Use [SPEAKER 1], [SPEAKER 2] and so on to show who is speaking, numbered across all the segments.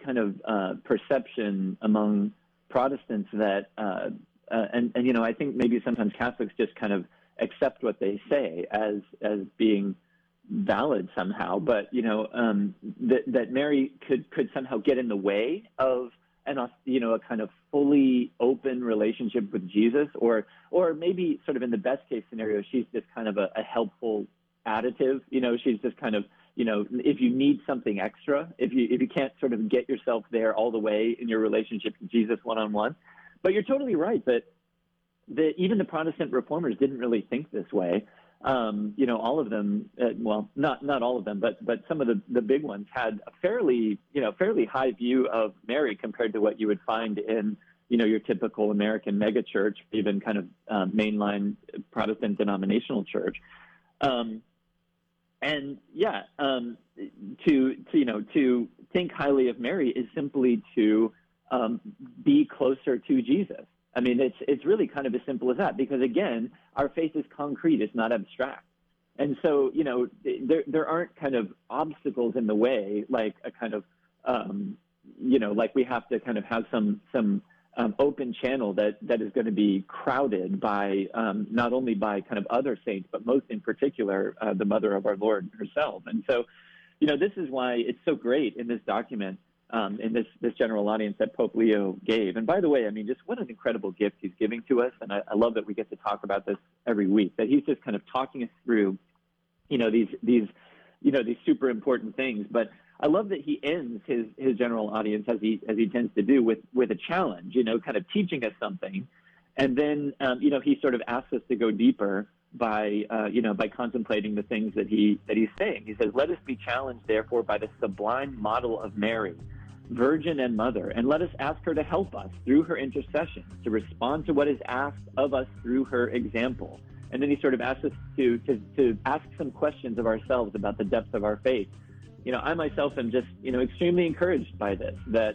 [SPEAKER 1] kind of perception among Protestants that, and I think maybe sometimes Catholics just kind of accept what they say as being valid somehow, but that Mary could somehow get in the way of a kind of fully open relationship with Jesus, or maybe sort of in the best case scenario, she's just kind of a helpful additive. She's just kind of, if you need something extra, if you can't sort of get yourself there all the way in your relationship with Jesus one-on-one. But you're totally right that even the Protestant reformers didn't really think this way. All of them, not all of them, but some of the big ones had a fairly high view of Mary compared to what you would find in, your typical American megachurch, even kind of mainline Protestant denominational church. To think highly of Mary is simply to be closer to Jesus. I mean, it's really kind of as simple as that, because again, our faith is concrete; it's not abstract. And so, there aren't kind of obstacles in the way, like a kind of, like we have to kind of have some open channel that is going to be crowded by not only by kind of other saints, but most in particular the Mother of our Lord herself. And so, this is why it's so great in this document. In this general audience that Pope Leo gave. And by the way, I mean, just what an incredible gift he's giving to us. And I love that we get to talk about this every week, that he's just kind of talking us through, these super important things. But I love that he ends his general audience, as he tends to do, with a challenge, kind of teaching us something. And then, he sort of asks us to go deeper by contemplating the things that he's saying. He says, "Let us be challenged, therefore, by the sublime model of Mary, Virgin and Mother, and let us ask her to help us through her intercession to respond to what is asked of us through her example." And then he sort of asks us to ask some questions of ourselves about the depth of our faith. I myself am just, extremely encouraged by this, that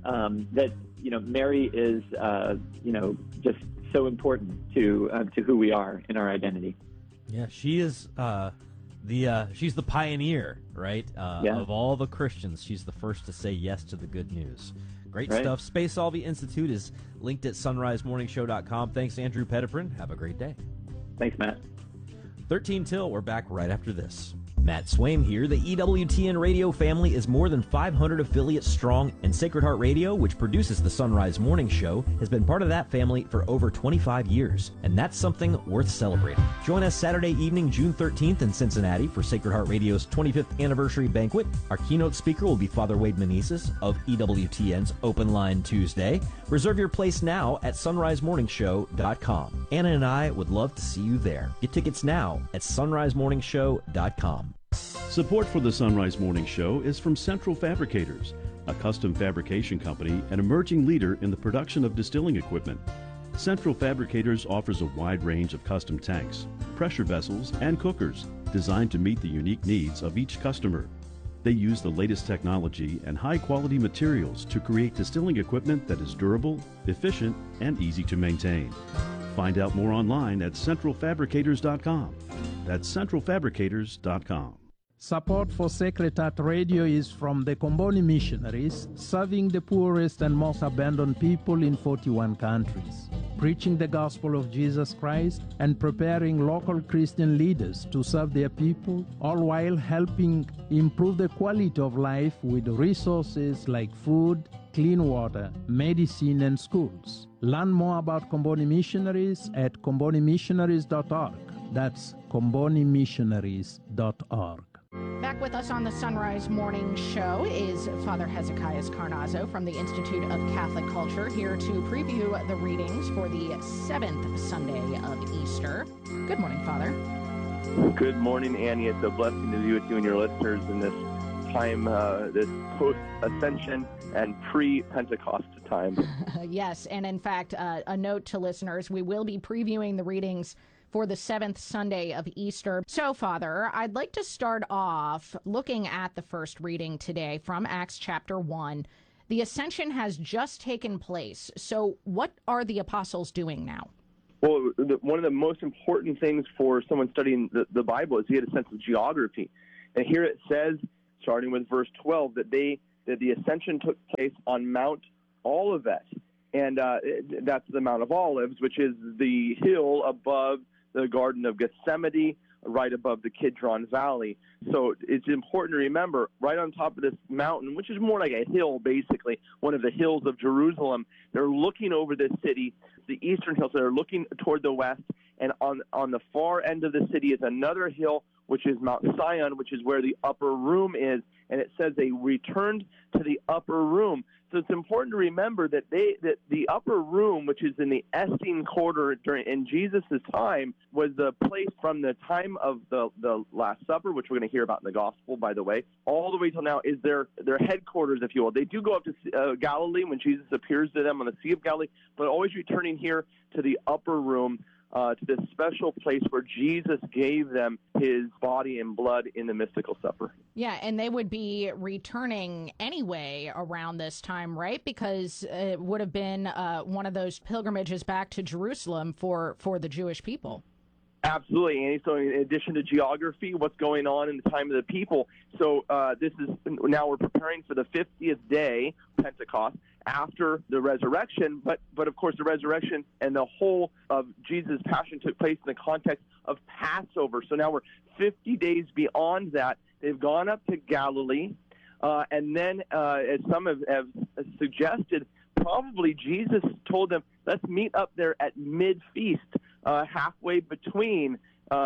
[SPEAKER 1] Mary is, just so important to who we are in our identity.
[SPEAKER 2] Yeah, she is she's the pioneer, right? Of all the Christians, she's the first to say yes to the good news. Great stuff. Space Olvie Institute is linked at sunrisemorningshow.com. Thanks, Andrew Petiprin. Have a great day.
[SPEAKER 1] Thanks, Matt.
[SPEAKER 2] 13 till. We're back right after this. Matt Swaim here. The EWTN radio family is more than 500 affiliates strong, and Sacred Heart Radio, which produces the Sunrise Morning Show, has been part of that family for over 25 years, and that's something worth celebrating. Join us Saturday evening, June 13th in Cincinnati for Sacred Heart Radio's 25th anniversary banquet. Our keynote speaker will be Father Wade Meneses of EWTN's Open Line Tuesday. Reserve your place now at sunrisemorningshow.com. Anna and I would love to see you there. Get tickets now at sunrisemorningshow.com.
[SPEAKER 3] Support for the Sunrise Morning Show is from Central Fabricators, a custom fabrication company and emerging leader in the production of distilling equipment. Central Fabricators offers a wide range of custom tanks, pressure vessels, and cookers designed to meet the unique needs of each customer. They use the latest technology and high-quality materials to create distilling equipment that is durable, efficient, and easy to maintain. Find out more online at centralfabricators.com. That's centralfabricators.com.
[SPEAKER 4] Support for Sacred Heart Radio is from the Comboni Missionaries, serving the poorest and most abandoned people in 41 countries, preaching the gospel of Jesus Christ and preparing local Christian leaders to serve their people, all while helping improve the quality of life with resources like food, clean water, medicine, and schools. Learn more about Comboni Missionaries at combonimissionaries.org. That's combonimissionaries.org.
[SPEAKER 5] Back with us on the Sunrise Morning Show is Father Hezekiah Carnazzo from the Institute of Catholic Culture, here to preview the readings for the 7th Sunday of Easter. Good morning, Father.
[SPEAKER 6] Good morning, Annie. It's a blessing to be with you and your listeners in this time, this post-Ascension and pre-Pentecost time.
[SPEAKER 5] Yes, and in fact, a note to listeners, we will be previewing the readings for the 7th Sunday of Easter. So, Father, I'd like to start off looking at the first reading today from Acts chapter 1. The Ascension has just taken place. So what are the apostles doing now?
[SPEAKER 6] Well, one of the most important things for someone studying the Bible is to get a sense of geography. And here it says, starting with verse 12, that they that the ascension took place on Mount Olivet. And that's the Mount of Olives, which is the hill above the Garden of Gethsemane, right above the Kidron Valley. So it's important to remember, right on top of this mountain, which is more like a hill, basically, one of the hills of Jerusalem, they're looking over this city, the eastern hill, so they're looking toward the west, and on the far end of the city is another hill, which is Mount Sion, which is where the upper room is, and it says they returned to the upper room. So it's important to remember that the upper room, which is in the Essene Quarter in Jesus' time, was the place from the time of the Last Supper, which we're going to hear about in the Gospel, by the way, all the way till now is their headquarters, if you will. They do go up to Galilee when Jesus appears to them on the Sea of Galilee, but always returning here to the upper room, to this special place where Jesus gave them his body and blood in the mystical supper.
[SPEAKER 5] Yeah, and they would be returning anyway around this time, right? Because it would have been one of those pilgrimages back to Jerusalem for the Jewish people.
[SPEAKER 6] Absolutely, Annie. So in addition to geography, what's going on in the time of the people, so this is now we're preparing for the 50th day, Pentecost, after the resurrection, but of course the resurrection and the whole of Jesus' passion took place in the context of Passover. So now we're 50 days beyond that. They've gone up to Galilee, and then as some have suggested, probably Jesus told them, let's meet up there at mid-feast, halfway between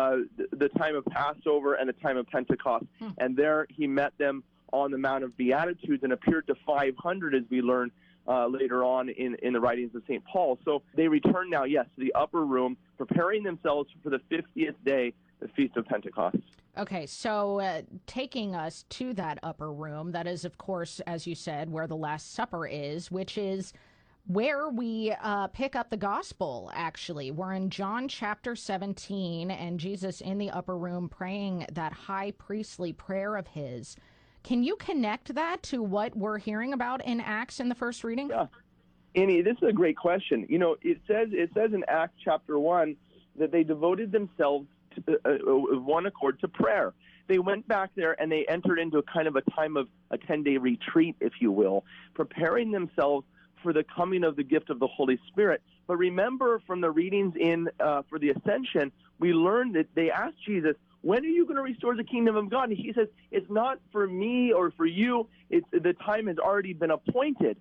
[SPEAKER 6] the time of Passover and the time of Pentecost. And there he met them on the Mount of Beatitudes and appeared to 500, as we learn later on in the writings of St. Paul. So they return now, yes, to the upper room, preparing themselves for the 50th day, the Feast of Pentecost.
[SPEAKER 5] Okay, so taking us to that upper room, that is, of course, as you said, where the Last Supper is, which is where we pick up the gospel, actually. We're in John chapter 17, and Jesus in the upper room praying that high priestly prayer of his. Can you connect that to what we're hearing about in Acts in the first reading?
[SPEAKER 6] Yeah. Annie, this is a great question. You know, it says in Acts chapter 1 that they devoted themselves to one accord to prayer. They went back there and they entered into a kind of a time of a 10-day retreat, if you will, preparing themselves for the coming of the gift of the Holy Spirit. But remember from the readings for the Ascension, we learned that they asked Jesus, when are you going to restore the kingdom of God? And he says, it's not for me or for you. The time has already been appointed.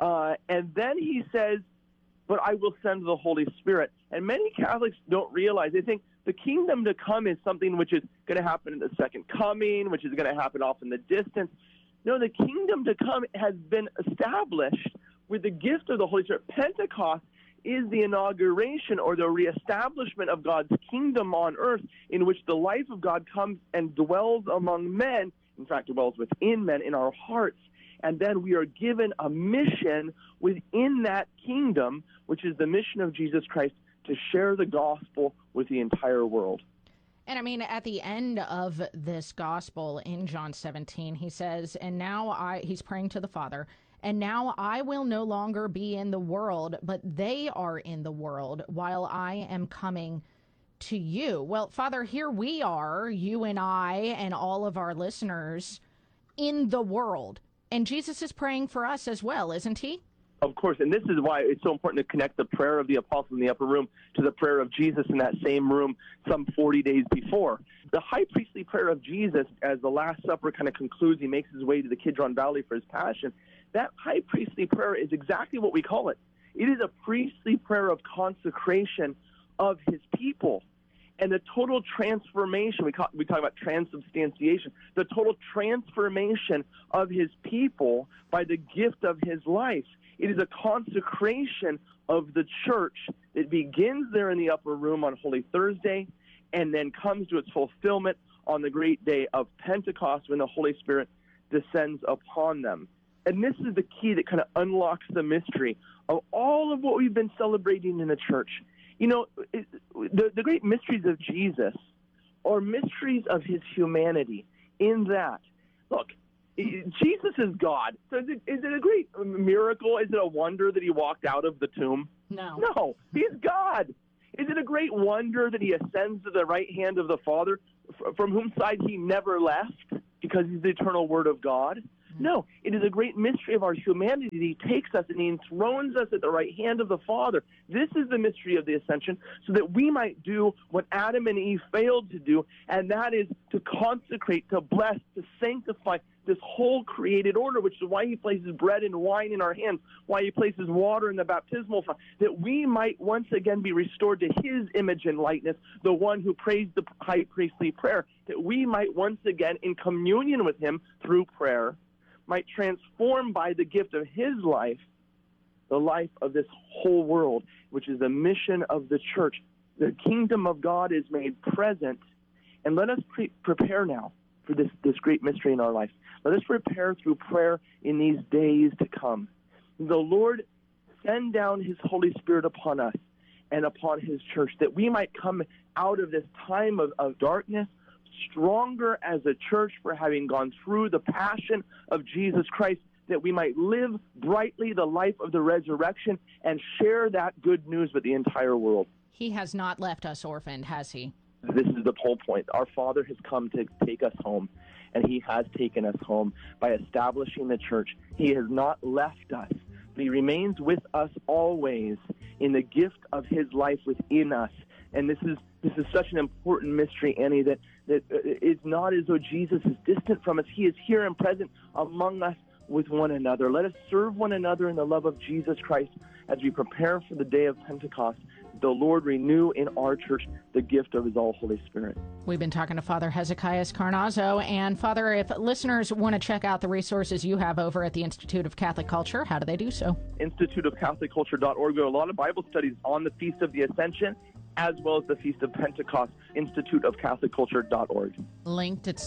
[SPEAKER 6] And then he says, but I will send the Holy Spirit. And many Catholics don't realize, they think the kingdom to come is something which is going to happen in the second coming, which is going to happen off in the distance. No, the kingdom to come has been established with the gift of the Holy Spirit. Pentecost is the inauguration or the reestablishment of God's kingdom on earth, in which the life of God comes and dwells among men, in fact, dwells within men in our hearts. And then we are given a mission within that kingdom, which is the mission of Jesus Christ, to share the gospel with the entire world.
[SPEAKER 5] And I mean, at the end of this gospel in John 17, he says, and now he's praying to the Father, and now I will no longer be in the world, but they are in the world while I am coming to you. Well, Father, here we are, you and I and all of our listeners, in the world. And Jesus is praying for us as well, isn't he?
[SPEAKER 6] Of course, and this is why it's so important to connect the prayer of the apostles in the upper room to the prayer of Jesus in that same room some 40 days before. The high priestly prayer of Jesus, as the Last Supper kind of concludes, he makes his way to the Kidron Valley for his passion. That high priestly prayer is exactly what we call it. It is a priestly prayer of consecration of his people. And the total transformation, we talk about transubstantiation, the total transformation of his people by the gift of his life. It is a consecration of the church that begins there in the upper room on Holy Thursday and then comes to its fulfillment on the great day of Pentecost when the Holy Spirit descends upon them. And this is the key that kind of unlocks the mystery of all of what we've been celebrating in the church. You know, the great mysteries of Jesus are mysteries of his humanity in that, look, Jesus is God. So is it a great miracle? Is it a wonder that he walked out of the tomb? No, he's God. Is it a great wonder that he ascends to the right hand of the Father, from whom side he never left, because he's the eternal Word of God? No, it is a great mystery of our humanity. He takes us and he enthrones us at the right hand of the Father. This is the mystery of the ascension, so that we might do what Adam and Eve failed to do, and that is to consecrate, to bless, to sanctify this whole created order, which is why he places bread and wine in our hands, why he places water in the baptismal font, that we might once again be restored to his image and likeness, the one who prays the high priestly prayer, that we might once again, in communion with him through prayer, might transform by the gift of his life, the life of this whole world, which is the mission of the church. The kingdom of God is made present, and let us prepare now for this great mystery in our life. Let us prepare through prayer in these days to come. The Lord send down his Holy Spirit upon us and upon his church, that we might come out of this time of darkness stronger as a church for having gone through the passion of Jesus Christ, that we might live brightly the life of the resurrection and share that good news with the entire world.
[SPEAKER 5] He has not left us orphaned, has he?
[SPEAKER 6] This is the whole point. Our Father has come to take us home, and he has taken us home by establishing the church. He has not left us, but he remains with us always in the gift of his life within us. And this is such an important mystery, Annie, that it's not as though Jesus is distant from us. He is here and present among us with one another. Let us serve one another in the love of Jesus Christ as we prepare for the day of Pentecost. The Lord renew in our church the gift of his all Holy Spirit.
[SPEAKER 5] We've been talking to Father Hezekiah Carnazzo. And Father, if listeners want to check out the resources you have over at the Institute of Catholic Culture, how do they do so?
[SPEAKER 6] instituteofcatholicculture.org. There are a lot of Bible studies on the Feast of the Ascension, as well as the Feast of Pentecost, instituteofcatholicculture.org.
[SPEAKER 5] Linked at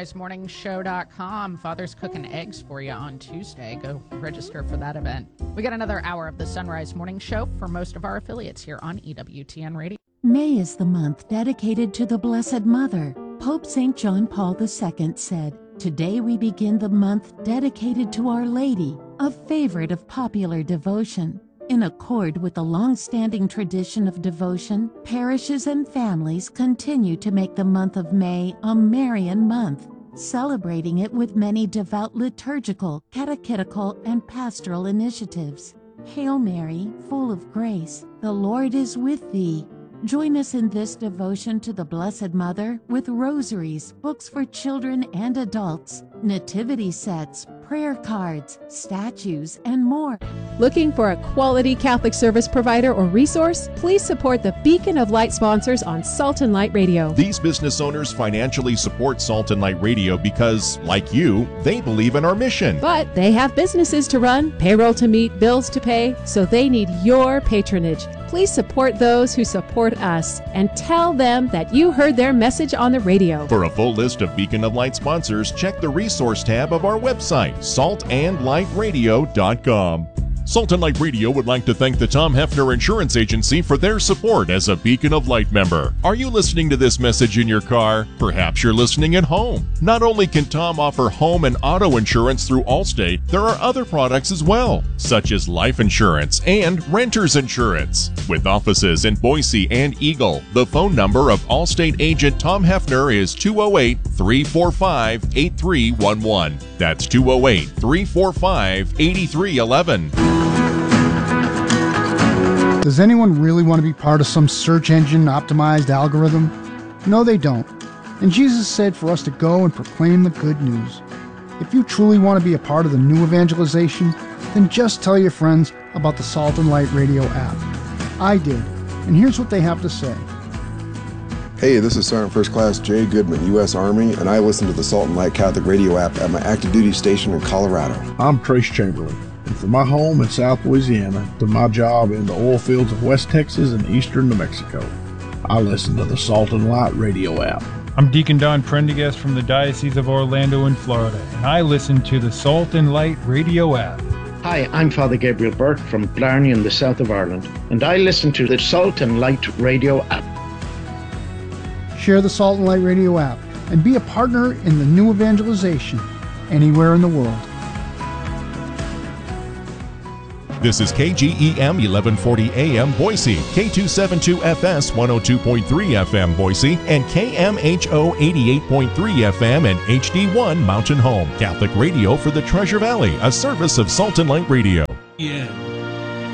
[SPEAKER 5] sunrisemorningshow.com. Father's cooking eggs for you on Tuesday. Go register for that event. We got another hour of the Sunrise Morning Show for most of our affiliates here on EWTN Radio.
[SPEAKER 7] May is the month dedicated to the Blessed Mother. Pope St. John Paul II said, "Today we begin the month dedicated to Our Lady, a favorite of popular devotion." In accord with the long-standing tradition of devotion, parishes and families continue to make the month of May a Marian month, celebrating it with many devout liturgical, catechetical, and pastoral initiatives. Hail Mary, full of grace, the Lord is with thee. Join us in this devotion to the Blessed Mother with rosaries, books for children and adults, nativity sets, prayer cards, statues, and more.
[SPEAKER 8] Looking for a quality Catholic service provider or resource? Please support the Beacon of Light sponsors on Salt and Light Radio.
[SPEAKER 9] These business owners financially support Salt and Light Radio because, like you, they believe in our mission.
[SPEAKER 8] But they have businesses to run, payroll to meet, bills to pay, so they need your patronage. Please support those who support us and tell them that you heard their message on the radio.
[SPEAKER 9] For a full list of Beacon of Light sponsors, check the resource tab of our website, saltandlightradio.com. Salt and Light Radio would like to thank the Tom Hefner Insurance Agency for their support as a Beacon of Light member. Are you listening to this message in your car? Perhaps you're listening at home. Not only can Tom offer home and auto insurance through Allstate, there are other products as well, such as life insurance and renter's insurance. With offices in Boise and Eagle, the phone number of Allstate agent Tom Hefner is 208-345-8311. That's 208-345-8311.
[SPEAKER 10] Does anyone really want to be part of some search engine optimized algorithm? No, they don't. And Jesus said for us to go and proclaim the good news. If you truly want to be a part of the new evangelization, then just tell your friends about the Salt and Light Radio app. I did, and here's what they have to say.
[SPEAKER 11] Hey, this is Sergeant First Class Jay Goodman, U.S. Army, and I listen to the Salt and Light Catholic Radio app at my active duty station in Colorado.
[SPEAKER 12] I'm Trace Chamberlain. And from my home in South Louisiana to my job in the oil fields of West Texas and eastern New Mexico, I listen to the Salt and Light Radio app.
[SPEAKER 13] I'm Deacon Don Prendergast from the Diocese of Orlando in Florida, and I listen to the Salt and Light Radio app.
[SPEAKER 14] Hi, I'm Father Gabriel Burke from Blarney in the south of Ireland, and I listen to the Salt and Light Radio app.
[SPEAKER 10] Share the Salt and Light Radio app and be a partner in the new evangelization anywhere in the world.
[SPEAKER 9] This is KGEM 1140 AM Boise, K272FS 102.3 FM Boise, and KMHO 88.3 FM and HD1 Mountain Home. Catholic radio for the Treasure Valley, a service of Salt and Light Radio.
[SPEAKER 15] Yeah.